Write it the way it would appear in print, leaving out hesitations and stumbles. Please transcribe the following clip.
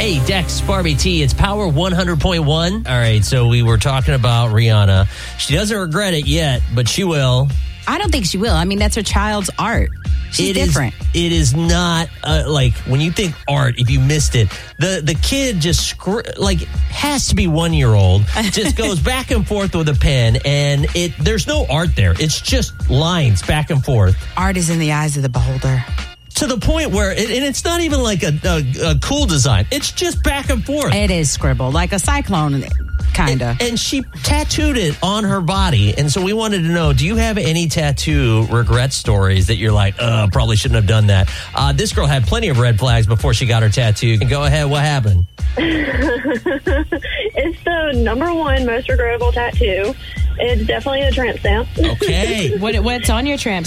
Hey, Dex, Barbie T, it's Power 100.1. All right, so we were talking about Rihanna. She doesn't regret it yet, but she will. I don't think she will. I mean, that's her child's art. She's different. It is not like when you think art, if you missed it, the kid just has to be 1 year old, just goes back and forth with a pen, and there's no art there. It's just lines back and forth. Art is in the eyes of the beholder. To the point where, and it's not even like a cool design. It's just back and forth. It is scribbled, like a cyclone, kind of. And she tattooed it on her body. And so we wanted to know, do you have any tattoo regret stories that you're like, probably shouldn't have done that? This girl had plenty of red flags before she got her tattoo. Go ahead, what happened? It's the number one most regrettable tattoo. It's definitely a tramp stamp. Okay. What's on your tramp